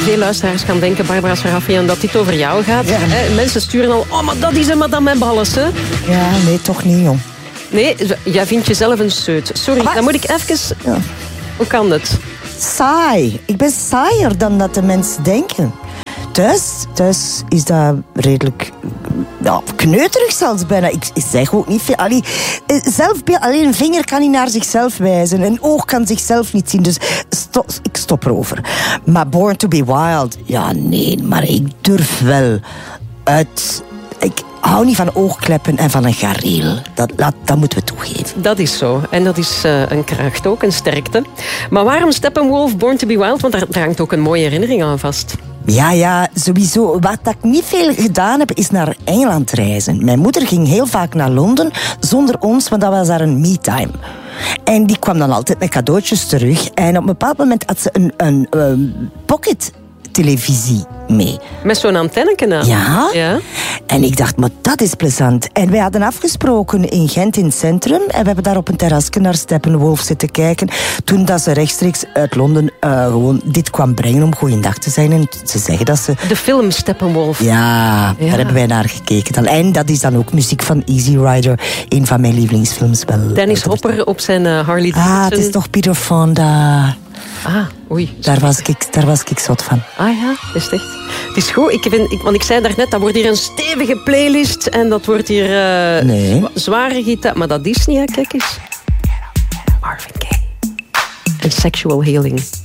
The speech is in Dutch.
veel luisteraars gaan denken, Barbara Sarafian, dat dit over jou gaat. Ja. Mensen sturen al, oh, maar dat is een madame met ballen, hè? Ja, nee, toch niet, jong. Nee, jij vindt jezelf een seut. Sorry, dan moet ik even... Ja. Hoe kan dat? Saai. Ik ben saaier dan dat de mensen denken. Thuis is dat redelijk kneuterig zelfs bijna. Ik zeg ook niet veel. Alleen een vinger kan niet naar zichzelf wijzen. Een oog kan zichzelf niet zien. Dus ik stop erover. Maar Born to be Wild, ja nee, maar ik durf wel uit... Ik hou niet van oogkleppen en van een gareel. Dat moeten we toegeven. Dat is zo. En dat is een kracht ook, een sterkte. Maar waarom Steppenwolf, Born to be Wild? Want daar hangt ook een mooie herinnering aan vast. Ja, sowieso. Wat ik niet veel gedaan heb, is naar Engeland reizen. Mijn moeder ging heel vaak naar Londen zonder ons, want dat was daar een me-time. En die kwam dan altijd met cadeautjes terug. En op een bepaald moment had ze een pocket-televisie mee. Met zo'n antenneke aan? Ja. En ik dacht, maar dat is plezant. En wij hadden afgesproken in Gent in het centrum. En we hebben daar op een terrasje naar Steppenwolf zitten kijken. Toen dat ze rechtstreeks uit Londen gewoon dit kwam brengen om goeiedag te zijn. En ze zeggen dat ze... De film Steppenwolf. Ja, daar hebben wij naar gekeken. En dat is dan ook muziek van Easy Rider. Een van mijn lievelingsfilms wel. Dennis Hopper op zijn Harley Davidson. Het is toch Peter Fonda. Oei. Daar was ik zot van. Ja, is het echt. Het is goed, want ik zei daarnet, dat wordt hier een stevige playlist en dat wordt hier zware gitaar. Maar dat is niet, hè, kijk eens. Marvin Gaye. En Sexual Healing.